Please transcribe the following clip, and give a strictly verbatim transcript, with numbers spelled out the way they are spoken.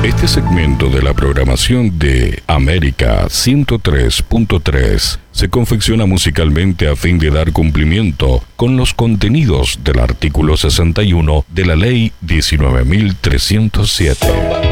Este segmento de la programación de América ciento tres punto tres se confecciona musicalmente a fin de dar cumplimiento con los contenidos del artículo sesenta y uno de la Ley diecinueve mil trescientos siete.